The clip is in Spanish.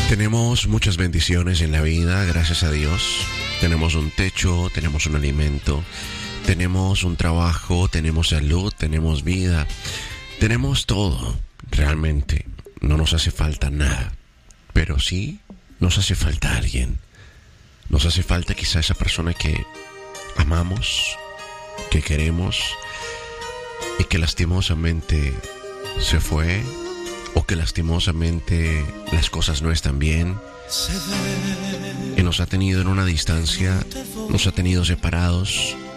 Tenemos muchas bendiciones en la vida, gracias a Dios. Tenemos un techo, tenemos un alimento, tenemos un trabajo, tenemos salud, tenemos vida. Tenemos todo, realmente. No nos hace falta nada. Pero sí nos hace falta alguien. Nos hace falta quizá esa persona que amamos, que queremos y que lastimosamente se fue, o que lastimosamente las cosas no están bien y nos ha tenido en una distancia, nos ha tenido separados